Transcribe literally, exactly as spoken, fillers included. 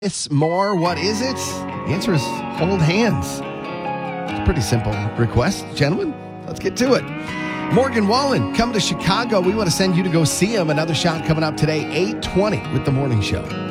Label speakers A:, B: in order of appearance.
A: It's more. What is it? The answer is hold hands. It's a pretty simple request, gentlemen. Let's get to it. Morgan Wallen, come to Chicago. We want to send you to go see him. Another shot coming up today, eight twenty with the morning show.